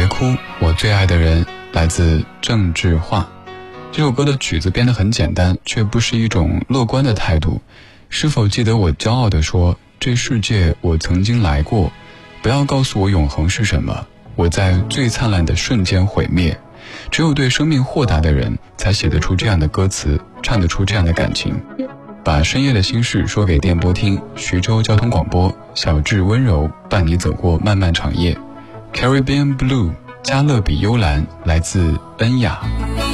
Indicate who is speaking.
Speaker 1: 别哭，我最爱的人，来自郑智化。这首歌的曲子编得很简单，却不是一种乐观的态度。是否记得我骄傲地说，这世界我曾经来过，不要告诉我永恒是什么，我在最灿烂的瞬间毁灭。只有对生命豁达的人才写得出这样的歌词，唱得出这样的感情。把深夜的心事说给电波听，徐州交通广播，小至温柔，伴你走过漫漫长夜。 Caribbean Blue 加勒比幽兰，来自恩雅。